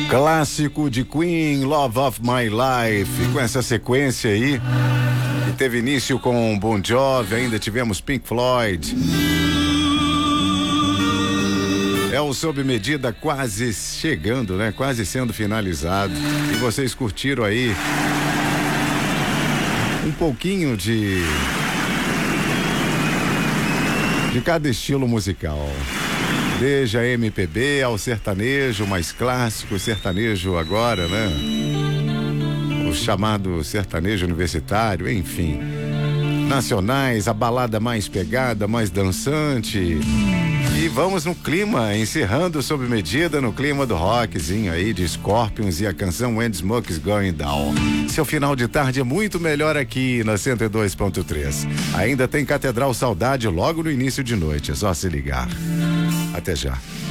Clássico de Queen, Love of My Life, com essa sequência aí, que teve início com Bon Jovi, ainda tivemos Pink Floyd. É o Sob Medida quase chegando, né? Quase sendo finalizado. E vocês curtiram aí um pouquinho de cada estilo musical. Desde a MPB ao sertanejo mais clássico, sertanejo agora, né? O chamado sertanejo universitário, enfim. Nacionais, a balada mais pegada, mais dançante. E vamos no clima, encerrando Sob Medida no clima do rockzinho aí de Scorpions e a canção When Smoke is Going Down. Seu final de tarde é muito melhor aqui na 102.3. Ainda tem Catedral Saudade logo no início de noite, é só se ligar. Até já.